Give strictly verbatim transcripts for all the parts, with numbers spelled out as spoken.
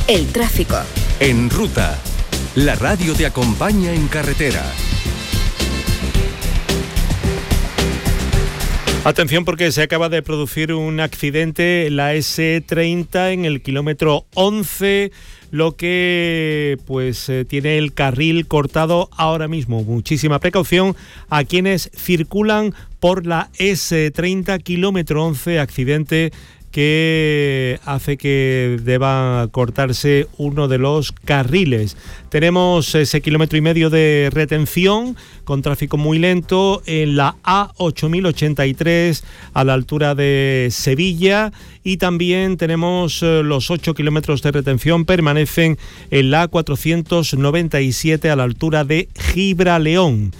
El tráfico. En Ruta, la radio te acompaña en carretera. Atención, porque se acaba de producir un accidente en la ese treinta en el kilómetro once, lo que pues eh, tiene el carril cortado ahora mismo. Muchísima precaución a quienes circulan por la ese treinta kilómetro once, accidente que hace que deba cortarse uno de los carriles. Tenemos ese kilómetro y medio de retención con tráfico muy lento en la A ocho mil ochenta y tres a la altura de Sevilla, y también tenemos los ocho kilómetros de retención permanecen en la A cuatrocientos noventa y siete a la altura de Gibraleón.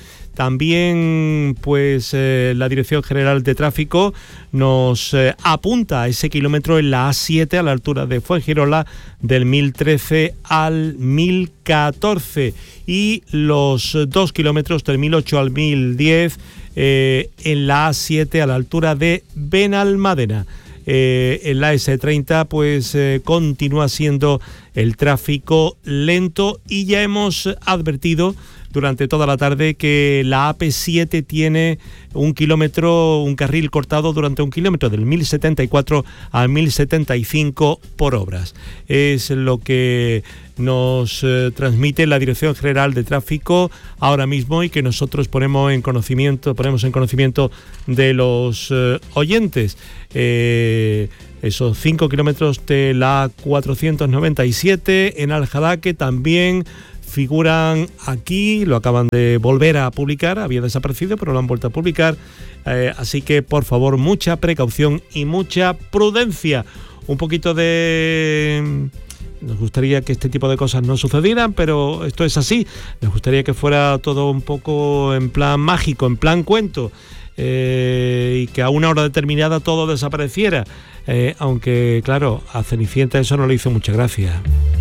También pues eh, la Dirección General de Tráfico nos eh, apunta a ese kilómetro en la A siete a la altura de Fuengirola, del mil trece al mil catorce, y los dos kilómetros del mil ocho al mil diez eh, en la A siete a la altura de Benalmádena. Eh, en la ese treinta pues eh, continúa siendo el tráfico lento, y ya hemos advertido durante toda la tarde que la A P siete tiene un kilómetro, un carril cortado durante un kilómetro, del mil setenta y cuatro al mil setenta y cinco por obras. Es lo que nos eh, transmite la Dirección General de Tráfico ahora mismo, y que nosotros ponemos en conocimiento, ponemos en conocimiento de los eh, oyentes. Eh, esos cinco kilómetros de la A cuatrocientos noventa y siete en Aljaraque también figuran aquí, lo acaban de volver a publicar, había desaparecido pero lo han vuelto a publicar, eh, así que por favor mucha precaución y mucha prudencia. Un poquito de... Nos gustaría que este tipo de cosas no sucedieran, pero esto es así. Nos gustaría que fuera todo un poco en plan mágico, en plan cuento, eh, y que a una hora determinada todo desapareciera, eh, aunque claro, a Cenicienta eso no le hizo mucha gracia.